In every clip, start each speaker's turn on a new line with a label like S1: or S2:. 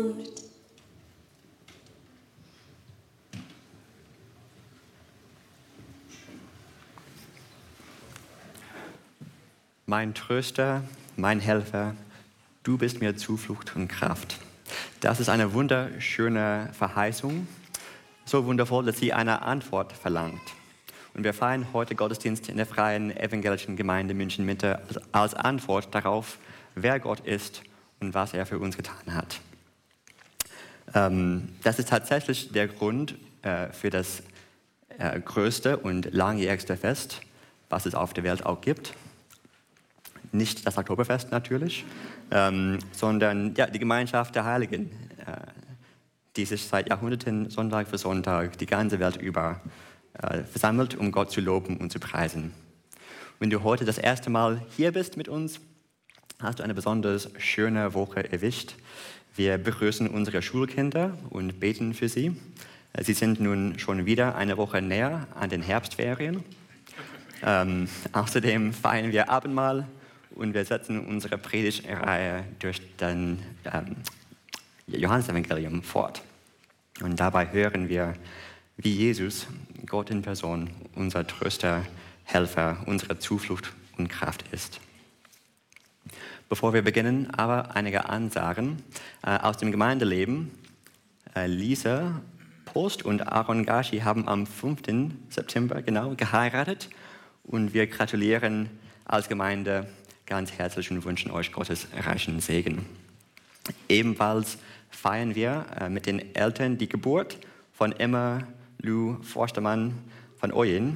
S1: Mein Tröster, mein Helfer, du bist mir Zuflucht und Kraft. Das ist eine wunderschöne Verheißung, so wundervoll, dass sie eine Antwort verlangt. Und wir feiern heute Gottesdienst in der Freien Evangelischen Gemeinde München Mitte als Antwort darauf, wer Gott ist und was er für uns getan hat. Das ist tatsächlich der Grund für das größte und langjährigste Fest, was es auf der Welt auch gibt. Nicht das Oktoberfest natürlich, sondern die Gemeinschaft der Heiligen, die sich seit Jahrhunderten Sonntag für Sonntag die ganze Welt über versammelt, um Gott zu loben und zu preisen. Wenn du heute das erste Mal hier bist mit uns, hast du eine besonders schöne Woche erwischt. Wir begrüßen unsere Schulkinder und beten für sie. Sie sind nun schon wieder eine Woche näher an den Herbstferien. Außerdem feiern wir Abendmahl und wir setzen unsere Predigtreihe durch das Johannesevangelium fort. Und dabei hören wir, wie Jesus, Gott in Person, unser Tröster, Helfer, unsere Zuflucht und Kraft ist. Bevor wir beginnen, aber einige Ansagen aus dem Gemeindeleben. Lisa Post und Aaron Gashi haben am 5. September geheiratet und wir gratulieren als Gemeinde ganz herzlich und wünschen euch Gottes reichen Segen. Ebenfalls feiern wir mit den Eltern die Geburt von Emma Lou Forstermann von Oyen,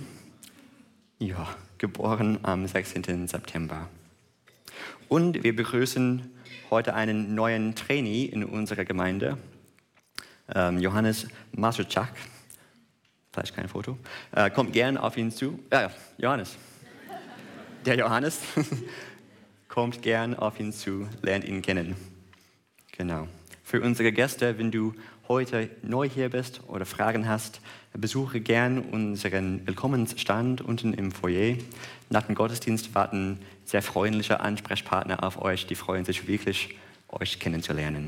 S1: geboren am 16. September. Und wir begrüßen heute einen neuen Trainee in unserer Gemeinde, Johannes Masuczak. Vielleicht kein Foto. Kommt gern auf ihn zu. Johannes. Der Johannes kommt gern auf ihn zu, lernt ihn kennen. Genau. Für unsere Gäste, wenn du heute neu hier bist oder Fragen hast, besuche gern unseren Willkommensstand unten im Foyer. Nach dem Gottesdienst warten sehr freundliche Ansprechpartner auf euch, die freuen sich wirklich, euch kennenzulernen.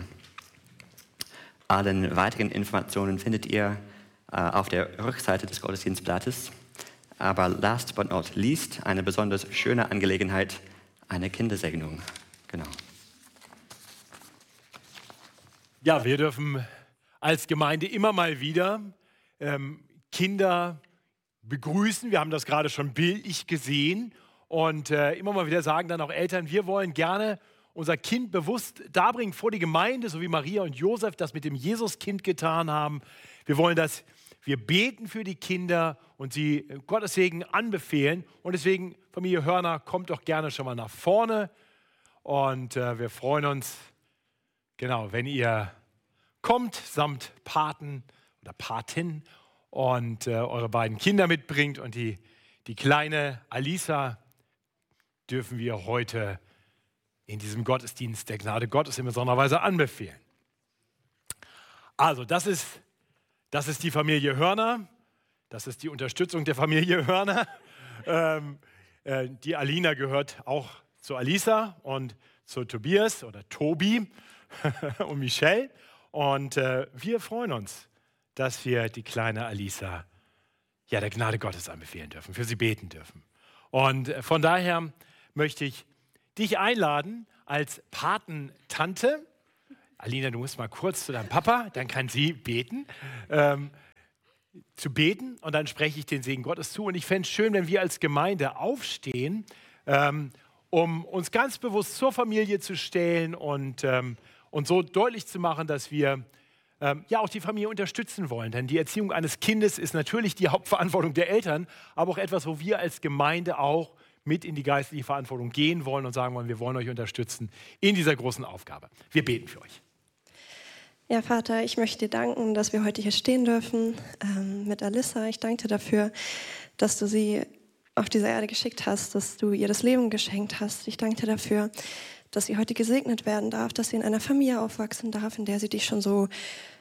S1: Alle weiteren Informationen findet ihr auf der Rückseite des Gottesdienstblattes. Aber last but not least, eine besonders schöne Angelegenheit, eine Kindersegnung. Genau.
S2: Ja, wir dürfen als Gemeinde immer mal wieder Kinder begrüßen. Wir haben das gerade schon bildlich gesehen und immer mal wieder sagen dann auch Eltern, wir wollen gerne unser Kind bewusst darbringen vor die Gemeinde, so wie Maria und Josef das mit dem Jesuskind getan haben. Wir wollen, dass wir beten für die Kinder und sie Gottes Segen anbefehlen. Und deswegen, Familie Hörner, kommt doch gerne schon mal nach vorne. Und wir freuen uns, wenn ihr kommt, samt Paten oder Patin und eure beiden Kinder mitbringt. Und die kleine Alisa dürfen wir heute in diesem Gottesdienst der Gnade Gottes in besonderer Weise anbefehlen. Also, das ist die Familie Hörner. Das ist die Unterstützung der Familie Hörner. Die Alina gehört auch zu Alisa und zu Tobias oder Tobi und Michelle. Und wir freuen uns, dass wir die kleine Alisa der Gnade Gottes anbefehlen dürfen, für sie beten dürfen. Und von daher möchte ich dich einladen als Patentante. Alina, du musst mal kurz zu deinem Papa, dann kann sie beten. Zu beten und dann spreche ich den Segen Gottes zu. Und ich fände es schön, wenn wir als Gemeinde aufstehen, um uns ganz bewusst zur Familie zu stellen und so deutlich zu machen, dass wir auch die Familie unterstützen wollen. Denn die Erziehung eines Kindes ist natürlich die Hauptverantwortung der Eltern, aber auch etwas, wo wir als Gemeinde auch mit in die geistliche Verantwortung gehen wollen und sagen wollen, wir wollen euch unterstützen in dieser großen Aufgabe. Wir beten für euch.
S3: Ja, Vater, ich möchte dir danken, dass wir heute hier stehen dürfen mit Alissa. Ich danke dir dafür, dass du sie auf diese Erde geschickt hast, dass du ihr das Leben geschenkt hast. Ich danke dir dafür, dass sie heute gesegnet werden darf, dass sie in einer Familie aufwachsen darf, in der sie dich schon so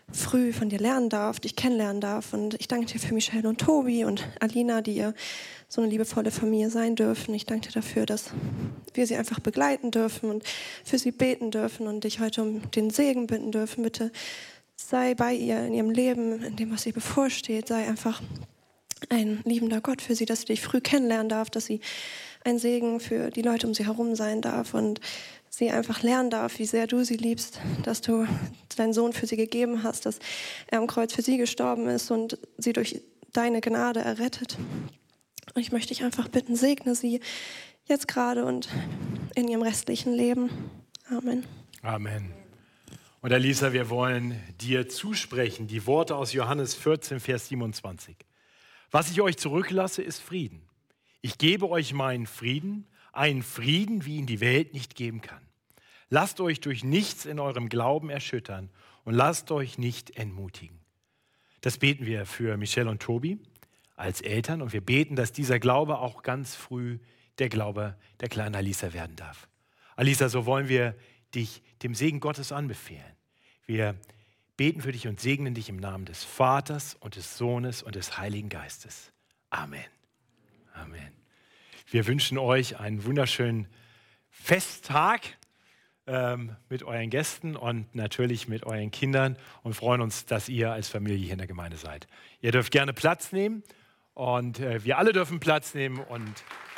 S3: früh von dir lernen darf, dich kennenlernen darf. Und ich danke dir für Michelle und Tobi und Alina, die ihr so eine liebevolle Familie sein dürfen. Ich danke dir dafür, dass wir sie einfach begleiten dürfen und für sie beten dürfen und dich heute um den Segen bitten dürfen. Bitte sei bei ihr in ihrem Leben, in dem, was ihr bevorsteht. Sei einfach ein liebender Gott für sie, dass sie dich früh kennenlernen darf, dass sie ein Segen für die Leute um sie herum sein darf und sie einfach lernen darf, wie sehr du sie liebst, dass du deinen Sohn für sie gegeben hast, dass er am Kreuz für sie gestorben ist und sie durch deine Gnade errettet. Und ich möchte dich einfach bitten, segne sie jetzt gerade und in ihrem restlichen Leben. Amen.
S2: Amen. Und Alisa, wir wollen dir zusprechen, die Worte aus Johannes 14, Vers 27. Was ich euch zurücklasse, ist Frieden. Ich gebe euch meinen Frieden, einen Frieden, wie ihn die Welt nicht geben kann. Lasst euch durch nichts in eurem Glauben erschüttern und lasst euch nicht entmutigen. Das beten wir für Michelle und Tobi als Eltern und wir beten, dass dieser Glaube auch ganz früh der Glaube der kleinen Alisa werden darf. Alisa, so wollen wir dich dem Segen Gottes anbefehlen. Wir beten für dich und segnen dich im Namen des Vaters und des Sohnes und des Heiligen Geistes. Amen. Amen. Wir wünschen euch einen wunderschönen Festtag mit euren Gästen und natürlich mit euren Kindern und freuen uns, dass ihr als Familie hier in der Gemeinde seid. Ihr dürft gerne Platz nehmen und wir alle dürfen Platz nehmen und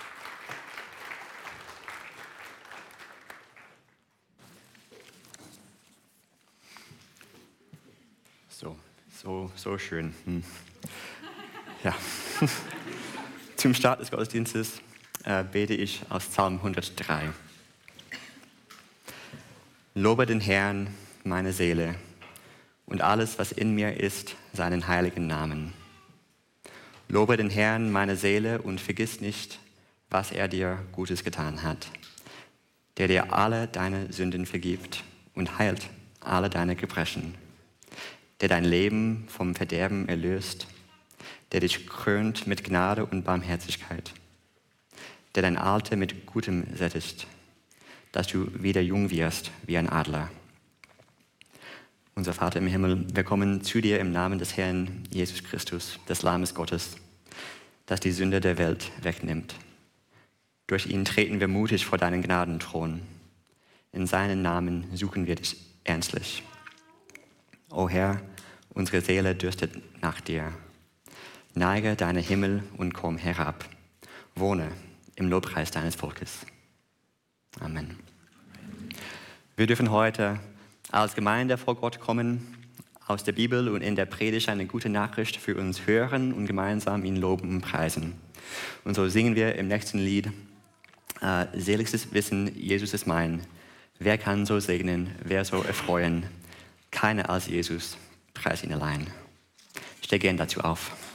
S1: So schön. Ja. Zum Start des Gottesdienstes bete ich aus Psalm 103. Lobe den Herrn, meine Seele, und alles, was in mir ist, seinen heiligen Namen. Lobe den Herrn, meine Seele, und vergiss nicht, was er dir Gutes getan hat, der dir alle deine Sünden vergibt und heilt alle deine Gebrechen, der dein Leben vom Verderben erlöst, der dich krönt mit Gnade und Barmherzigkeit, der dein Alter mit Gutem sättigt, dass du wieder jung wirst wie ein Adler. Unser Vater im Himmel, wir kommen zu dir im Namen des Herrn Jesus Christus, des Lammes Gottes, das die Sünde der Welt wegnimmt. Durch ihn treten wir mutig vor deinen Gnadenthron. In seinen Namen suchen wir dich ernstlich. O Herr, unsere Seele dürstet nach dir. Neige deine Himmel und komm herab. Wohne im Lobpreis deines Volkes. Amen. Wir dürfen heute als Gemeinde vor Gott kommen, aus der Bibel und in der Predigt eine gute Nachricht für uns hören und gemeinsam ihn loben und preisen. Und so singen wir im nächsten Lied, seligstes Wissen, Jesus ist mein. Wer kann so segnen, wer so erfreuen? Keiner als Jesus, preis ihn allein. Ich stehe gern dazu auf.